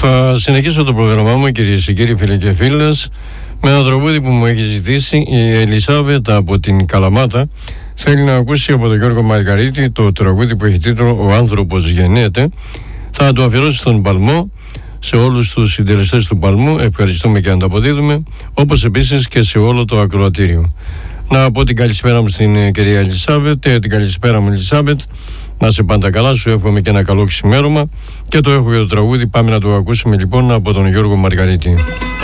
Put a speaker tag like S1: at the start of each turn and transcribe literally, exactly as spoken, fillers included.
S1: Θα συνεχίσω το πρόγραμμά μου, κυρίες και κύριοι, φίλοι και φίλες, με ένα τραγούδι που μου έχει ζητήσει η Ελισάβετ από την Καλαμάτα. Θέλει να ακούσει από τον Γιώργο Μαργαρίτη το τραγούδι που έχει τίτλο «Ο άνθρωπος γεννιέται». Θα το αφιερώσει στον Παλμό, σε όλους τους συντελεστές του Παλμού. Ευχαριστούμε και ανταποδίδουμε, όπως επίσης και σε όλο το ακροατήριο. Να πω την καλησπέρα μου στην κυρία Ελισάβετ, την καλησπέρα μου Ελισάβετ, να σε πάντα καλά, σου εύχομαι και ένα καλό ξημέρωμα και το έχω για το τραγούδι. Πάμε να το ακούσουμε λοιπόν από τον Γιώργο Μαργαρίτη.